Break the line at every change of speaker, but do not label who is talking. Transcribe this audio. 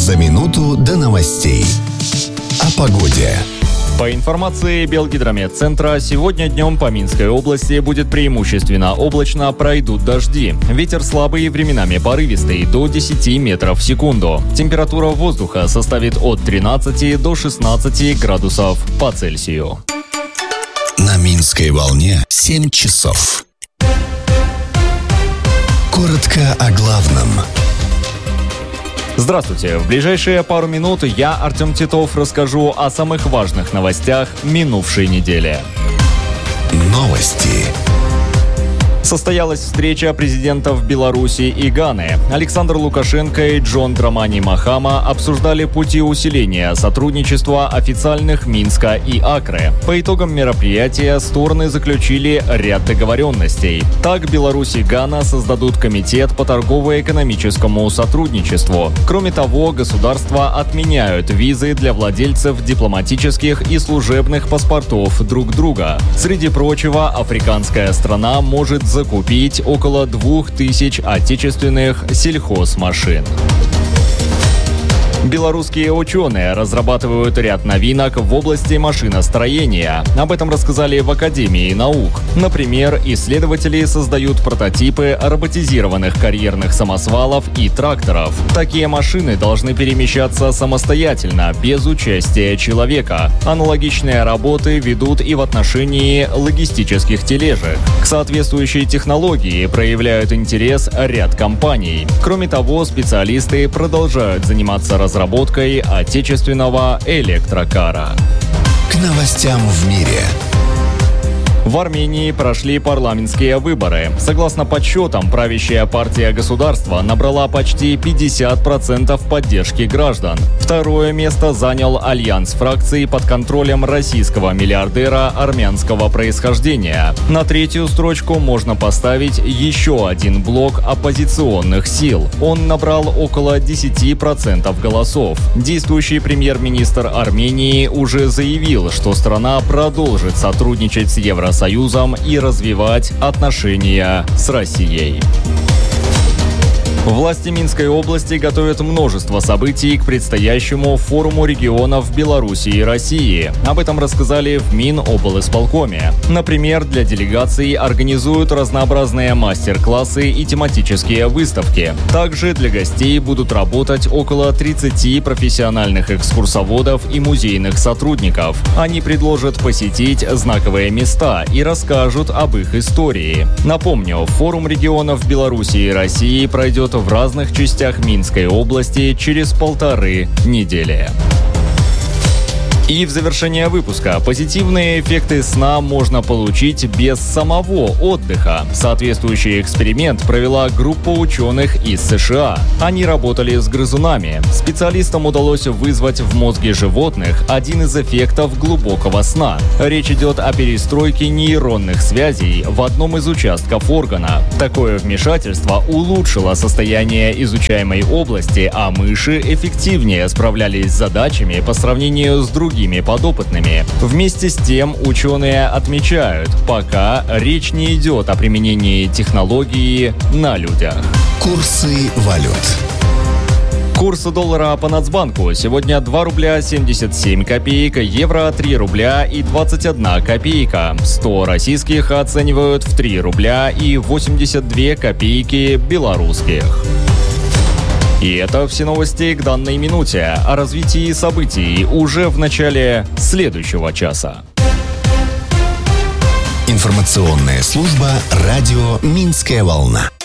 За минуту до новостей. О погоде.
По информации Белгидрометцентра, сегодня днем по Минской области будет преимущественно облачно, пройдут дожди. Ветер слабый, временами порывистый, до 10 метров в секунду. Температура воздуха составит от 13 до 16 градусов по Цельсию.
На Минской волне 7 часов. Коротко о главном.
Здравствуйте. В ближайшие пару минут я, Артем Титов, расскажу о самых важных новостях минувшей недели.
Новости.
Состоялась встреча президентов Беларуси и Ганы. Александр Лукашенко и Джон Драмани Махама обсуждали пути усиления сотрудничества официальных Минска и Акры. По итогам мероприятия стороны заключили ряд договоренностей. Так, Беларусь и Гана создадут комитет по торгово-экономическому сотрудничеству. Кроме того, государства отменяют визы для владельцев дипломатических и служебных паспортов друг друга. Среди прочего, африканская страна может закупить около 2000 отечественных сельхозмашин. Белорусские ученые разрабатывают ряд новинок в области машиностроения. Об этом рассказали в Академии наук. Например, исследователи создают прототипы роботизированных карьерных самосвалов и тракторов. Такие машины должны перемещаться самостоятельно, без участия человека. Аналогичные работы ведут и в отношении логистических тележек. К соответствующей технологии проявляют интерес ряд компаний. Кроме того, специалисты продолжают заниматься разработкой отечественного электрокара.
К новостям в мире.
В Армении прошли парламентские выборы. Согласно подсчетам, правящая партия государства набрала почти 50% поддержки граждан. Второе место занял альянс фракций под контролем российского миллиардера армянского происхождения. На третью строчку можно поставить еще один блок оппозиционных сил. Он набрал около 10% голосов. Действующий премьер-министр Армении уже заявил, что страна продолжит сотрудничать с Евросоюзом и развивать отношения с Россией. Власти Минской области готовят множество событий к предстоящему форуму регионов Беларуси и России. Об этом рассказали в Миноблисполкоме. Например, для делегаций организуют разнообразные мастер-классы и тематические выставки. Также для гостей будут работать около 30 профессиональных экскурсоводов и музейных сотрудников. Они предложат посетить знаковые места и расскажут об их истории. Напомню, форум регионов Беларуси и России пройдет в разных частях Минской области через 1,5 недели. И в завершение выпуска: позитивные эффекты сна можно получить без самого отдыха. Соответствующий эксперимент провела группа ученых из США. Они работали с грызунами. Специалистам удалось вызвать в мозге животных один из эффектов глубокого сна. Речь идет о перестройке нейронных связей в одном из участков органа. Такое вмешательство улучшило состояние изучаемой области, а мыши эффективнее справлялись с задачами по сравнению с другими подопытными. Вместе с тем, ученые отмечают, пока речь не идет о применении технологии на людях.
Курсы валют.
Курс доллара по Нацбанку сегодня 2 рубля 77 копеек, евро 3 рубля и 21 копейка. 100 российских оценивают в 3 рубля и 82 копейки белорусских. И это все новости к данной минуте. О развитии событий уже в начале следующего часа.
Информационная служба радио «Минская волна».